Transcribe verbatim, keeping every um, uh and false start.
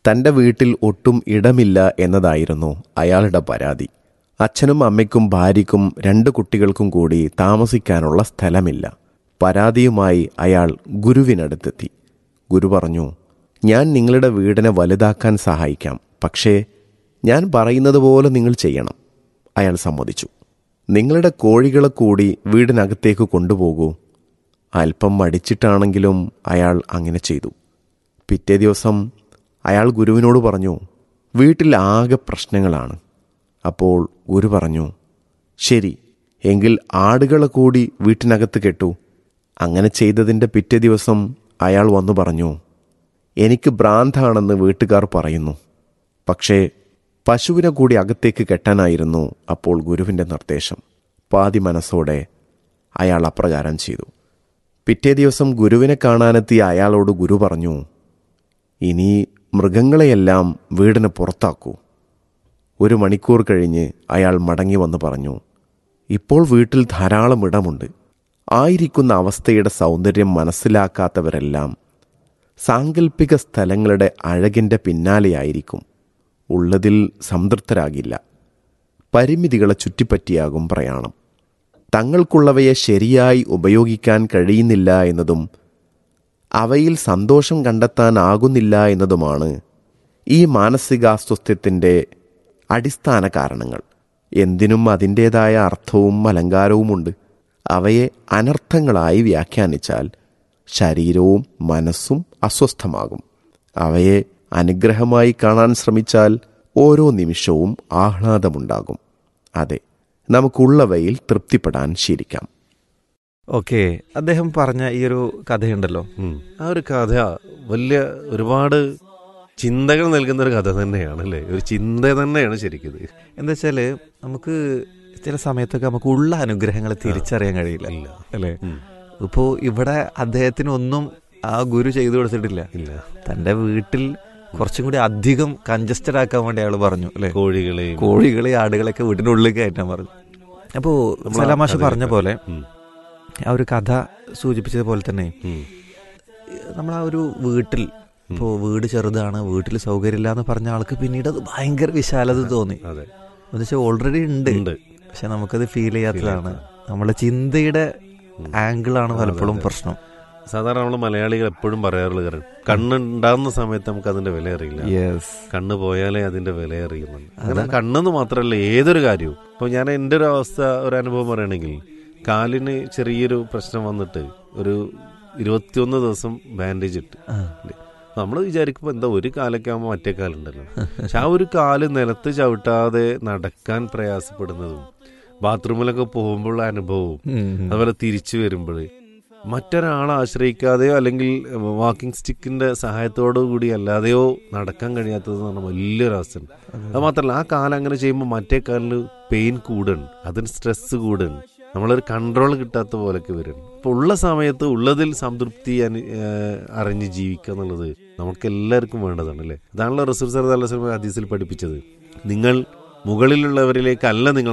തൻ്റെ വീട്ടിൽ ഒട്ടും ഇടമില്ല എന്നതായിരുന്നു അയാളുടെ പരാതി. അച്ഛനും അമ്മയ്ക്കും ഭാര്യയ്ക്കും രണ്ട് കുട്ടികൾക്കും കൂടി താമസിക്കാനുള്ള സ്ഥലമില്ല. പരാതിയുമായി അയാൾ ഗുരുവിനടുത്തെത്തി. ഗുരു പറഞ്ഞു, ഞാൻ നിങ്ങളുടെ വീടിനെ വലുതാക്കാൻ സഹായിക്കാം, പക്ഷേ ഞാൻ പറയുന്നത് പോലെ നിങ്ങൾ ചെയ്യണം. അയാൾ സമ്മതിച്ചു. നിങ്ങളുടെ കോഴികളെ കൂടി വീടിനകത്തേക്ക് കൊണ്ടുപോകൂ. അല്പം മടിച്ചിട്ടാണെങ്കിലും അയാൾ അങ്ങനെ ചെയ്തു. പിറ്റേ ദിവസം അയാൾ ഗുരുവിനോട് പറഞ്ഞു, വീട്ടിൽ ആകെ പ്രശ്നങ്ങളാണ്. അപ്പോൾ ഗുരു പറഞ്ഞു, ശരി, എങ്കിൽ ആടുകളെ കൂടി വീട്ടിനകത്ത് കെട്ടു. അങ്ങനെ ചെയ്തതിൻ്റെ പിറ്റേ ദിവസം അയാൾ വന്നു പറഞ്ഞു, എനിക്ക് ഭ്രാന്താണെന്ന് വീട്ടുകാർ പറയുന്നു, പക്ഷേ പശുവിനെ കൂടി അകത്തേക്ക് കെട്ടാനായിരുന്നു അപ്പോൾ ഗുരുവിൻ്റെ നിർദ്ദേശം. പാതി മനസ്സോടെ അയാൾ അപ്രകാരം ചെയ്തു. പിറ്റേ ദിവസം ഗുരുവിനെ കാണാനെത്തിയ അയാളോട് ഗുരു പറഞ്ഞു, ഇനി മൃഗങ്ങളെയെല്ലാം വീടിന് പുറത്താക്കൂ. ഒരു മണിക്കൂർ കഴിഞ്ഞ് അയാൾ മടങ്ങി വന്ന് പറഞ്ഞു, ഇപ്പോൾ വീട്ടിൽ ധാരാളം ഇടമുണ്ട്. ആയിരിക്കുന്ന അവസ്ഥയുടെ സൗന്ദര്യം മനസ്സിലാക്കാത്തവരെല്ലാം സാങ്കല്പിക സ്ഥലങ്ങളുടെ അഴകിൻ്റെ പിന്നാലെയായിരിക്കും. ഉള്ളതിൽ സംതൃപ്തരാകില്ല. പരിമിതികളെ ചുറ്റിപ്പറ്റിയാകും പ്രയാണം. തങ്ങൾക്കുള്ളവയെ ശരിയായി ഉപയോഗിക്കാൻ കഴിയുന്നില്ല എന്നതും അവയിൽ സന്തോഷം കണ്ടെത്താനാകുന്നില്ല എന്നതുമാണ് ഈ മാനസികാസ്വാസ്ഥ്യത്തിൻ്റെ അടിസ്ഥാന കാരണങ്ങൾ. എന്തിനും അതിൻ്റേതായ അർത്ഥവും അലങ്കാരവുമുണ്ട്. അവയെ അനർത്ഥങ്ങളായി വ്യാഖ്യാനിച്ചാൽ ശരീരവും മനസ്സും അസ്വസ്ഥമാകും. അവയെ അനുഗ്രഹമായി കാണാൻ ശ്രമിച്ചാൽ ഓരോ നിമിഷവും ആഹ്ലാദമുണ്ടാകും. അതെ, നമുക്കുള്ളവയിൽ തൃപ്തിപ്പെടാൻ ശീലിക്കാം. ഓക്കെ, അദ്ദേഹം പറഞ്ഞ ഈ ഒരു കഥയുണ്ടല്ലോ, ആ ഒരു കഥ വലിയ ഒരുപാട് ചിന്തകൾ നൽകുന്ന ഒരു കഥ തന്നെയാണ് അല്ലേ? ഒരു ചിന്ത തന്നെയാണ് ശരിക്കും. എന്താ വെച്ചാൽ നമുക്ക് ചില സമയത്തൊക്കെ നമുക്ക് ഉള്ള അനുഗ്രഹങ്ങളെ തിരിച്ചറിയാൻ കഴിയില്ല അല്ലേ? ഇപ്പോൾ ഇവിടെ അദ്ദേഹത്തിന് ഒന്നും ആ ഗുരു ചെയ്തു കൊടുത്തിട്ടില്ല. തൻ്റെ വീട്ടിൽ കുറച്ചും കൂടി അധികം കൺജസ്റ്റഡ് ആക്കാൻ വേണ്ടി അയാൾ പറഞ്ഞു അല്ലേ? കോഴികളെ കോഴികളെ ആടുകളൊക്കെ വീട്ടിൻ്റെ ഉള്ളിൽ കയറ്റാൻ പറഞ്ഞു. അപ്പോൾ സലാമാഷ് പറഞ്ഞ പോലെ ആ ഒരു കഥ സൂചിപ്പിച്ചതുപോലെ തന്നെ നമ്മൾ ആ ഒരു വീട്ടിൽ ഇപ്പോൾ വീട് ചെറുതാണ്, വീട്ടിൽ സൗകര്യമില്ല എന്ന് പറഞ്ഞ ആൾക്ക് പിന്നീട് അത് ഭയങ്കര വിശാലത തോന്നി. എന്ന് വെച്ചാൽ ഓൾറെഡി ഉണ്ട്, പക്ഷെ നമുക്കത് ഫീൽ ചെയ്യാത്തതാണ്. നമ്മുടെ ചിന്തയുടെ ആംഗിളാണ് പലപ്പോഴും പ്രശ്നം. സാധാരണ നമ്മൾ മലയാളികൾ എപ്പോഴും പറയാറുള്ള കാര്യം, കണ്ണുണ്ടാകുന്ന സമയത്ത് നമുക്ക് അതിന്റെ വില അറിയില്ല. കണ്ണ് പോയാലേ അതിന്റെ വില അറിയുന്നുണ്ട്. അങ്ങനെ കണ്ണെന്ന് മാത്രമല്ല ഏതൊരു കാര്യവും. ഇപ്പോൾ ഞാൻ എൻ്റെ ഒരു അവസ്ഥ, ഒരു അനുഭവം പറയുകയാണെങ്കിൽ, കാലിന് ചെറിയൊരു പ്രശ്നം വന്നിട്ട് ഒരു ഇരുപത്തിയൊന്ന് ദിവസം ബാൻഡേജ് ഇട്ട്. നമ്മൾ വിചാരിക്കുമ്പോൾ എന്താ ഒരു കാലൊക്കെ ആകുമ്പോൾ മറ്റേ കാലുണ്ടല്ലോ. പക്ഷെ ആ ഒരു കാല് നിലത്ത് ചവിട്ടാതെ നടക്കാൻ പ്രയാസപ്പെടുന്നതും ബാത്റൂമിലൊക്കെ പോകുമ്പോഴുള്ള അനുഭവവും അതുപോലെ തിരിച്ചു വരുമ്പോൾ മറ്റൊരാളെ ആശ്രയിക്കാതെയോ അല്ലെങ്കിൽ വാക്കിംഗ് സ്റ്റിക്കിന്റെ സഹായത്തോടു കൂടി അല്ലാതെയോ നടക്കാൻ കഴിയാത്തത് എന്ന് പറഞ്ഞാൽ വലിയൊരു അവസ്ഥയാണ്. അത് മാത്രമല്ല, ആ കാലം അങ്ങനെ ചെയ്യുമ്പോൾ മറ്റേ കാലിന് പെയിൻ കൂടുകയാണ്, അതിന് സ്ട്രെസ് കൂടുകയാണ്, നമ്മളൊരു കൺട്രോൾ കിട്ടാത്ത പോലൊക്കെ വരും. അപ്പോൾ ഉള്ള സമയത്ത് ഉള്ളതിൽ സംതൃപ്തി അറിഞ്ഞ് ജീവിക്കുക എന്നുള്ളത് നമുക്ക് എല്ലാവർക്കും വേണ്ടതാണ് അല്ലേ? അതാണല്ലോ റസൂൽ സല്ലല്ലാഹു അലൈഹി വസല്ലം ഹദീസിൽ പഠിപ്പിച്ചത്. നിങ്ങൾ മുകളിലുള്ളവരിലേക്കല്ല നിങ്ങൾ